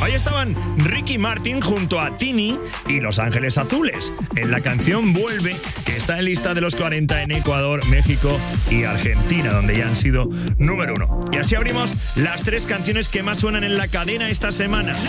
Ahí estaban Ricky Martin junto a Tini y Los Ángeles Azules en la canción Vuelve, que está en lista de los 40 en Ecuador, México y Argentina, donde ya han sido número 1. Y así abrimos las 3 canciones que más suenan en la cadena esta semana.